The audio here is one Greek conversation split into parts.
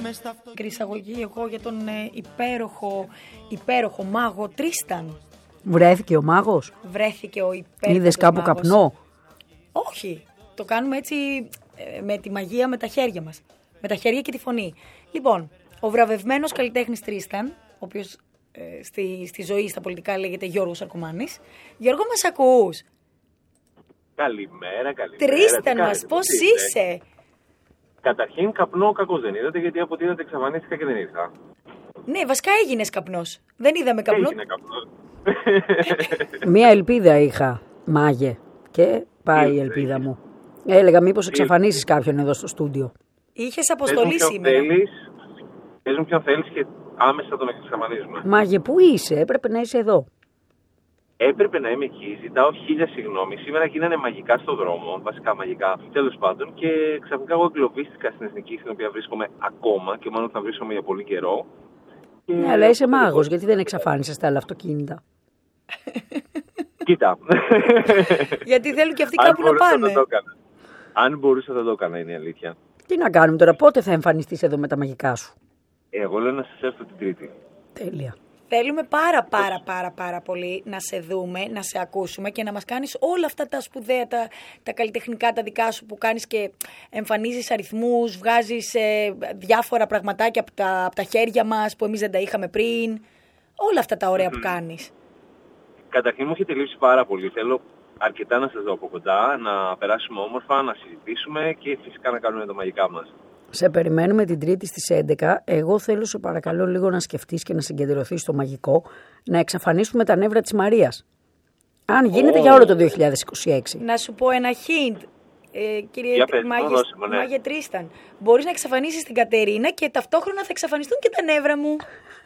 Εισαγωγή εγώ για τον υπέροχο μάγο Τρίσταν. Βρέθηκε ο μάγος. Βρέθηκε ο υπέροχος. Είδες κάπου μάγος. καπνό. Όχι. Το κάνουμε έτσι με τη μαγεία με τα χέρια μας. Με τα χέρια και τη φωνή. Λοιπόν, ο βραβευμένος καλλιτέχνης Τρίσταν, ο οποίος στη ζωή, στα πολιτικά λέγεται Γιώργος Αρκουμάνης. Γιώργο, μας ακούς? Καλημέρα. Τρίσταν μας, πώς είσαι? Καταρχήν καπνό κακός δεν είδατε, γιατί από ό,τι είδατε εξαφανίστηκα και δεν ήρθα. Ναι, βασικά έγινες καπνός. Δεν είδαμε καπνό. Έγινε καπνός. Μία ελπίδα είχα, μάγε. Και πάει η ελπίδα μου. Έλεγα μήπως εξαφανίσεις κάποιον εδώ στο στούντιο. Είχες αποστολή σήμερα. Πες μου ποιον θέλεις και άμεσα τον εξαφανίζουμε. Μάγε, πού είσαι? Έπρεπε να είσαι εδώ. Έπρεπε να είμαι εκεί, ζητάω 1000 συγγνώμη. Σήμερα γίνανε μαγικά στο δρόμο, βασικά μαγικά, τέλος πάντων, και ξαφνικά εγώ εγκλωβίστηκα στην εθνική στην οποία βρίσκομαι ακόμα και μάλλον θα βρίσκομαι για πολύ καιρό. Ναι, αλλά είσαι μάγος, γιατί δεν εξαφάνισες τα άλλα αυτοκίνητα? Κοίτα. Γιατί θέλουν και αυτοί κάπου να πάνε. Αν μπορούσα θα το έκανα, είναι η αλήθεια. Τι να κάνουμε τώρα, πότε θα εμφανιστείς εδώ με τα μαγικά σου? Εγώ λέω να σας έρθω την Τρίτη. Τέλεια. Θέλουμε πάρα πολύ να σε δούμε, να σε ακούσουμε και να μας κάνεις όλα αυτά τα σπουδαία, τα καλλιτεχνικά τα δικά σου που κάνεις και εμφανίζεις αριθμούς, βγάζεις διάφορα πραγματάκια από τα χέρια μας που εμείς δεν τα είχαμε πριν. Όλα αυτά τα ωραία που κάνεις. Καταρχήν μου έχετε λείψει πάρα πολύ. Θέλω αρκετά να σας δω από κοντά, να περάσουμε όμορφα, να συζητήσουμε και φυσικά να κάνουμε τα μαγικά μας. Σε περιμένουμε την Τρίτη στις 11. Εγώ θέλω, σε παρακαλώ, λίγο να σκεφτείς και να συγκεντρωθείς στο μαγικό, να εξαφανίσουμε τα νεύρα της Μαρίας. Αν γίνεται για όλο το 2026. Να σου πω ένα hint, κύριε Μάγε Τρίσταν. Μπορείς να εξαφανίσεις την Κατερίνα και ταυτόχρονα θα εξαφανιστούν και τα νεύρα μου.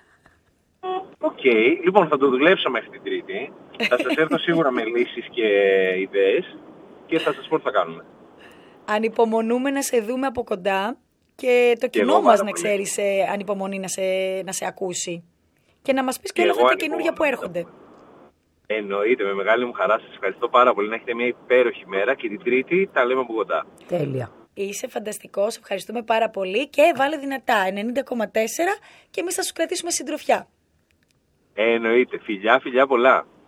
Οκ, λοιπόν θα το δουλέψω μέχρι την Τρίτη. Θα σας έρθω σίγουρα με λύσεις και ιδέες και θα σας πω τι θα κάνουμε. Ανυπομονούμε να σε δούμε από κοντά και το κοινό μας να ξέρεις ανυπομονεί να σε ακούσει. Και να μας πεις και όλα αυτά τα καινούργια που έρχονται. Εννοείται, με μεγάλη μου χαρά. Σας ευχαριστώ πάρα πολύ. Να έχετε μια υπέροχη μέρα και την Τρίτη τα λέμε από κοντά. Τέλεια. Είσαι φανταστικός, ευχαριστούμε πάρα πολύ και βάλε δυνατά 90,4 και εμείς θα σου κρατήσουμε συντροφιά. Εννοείται, φιλιά πολλά.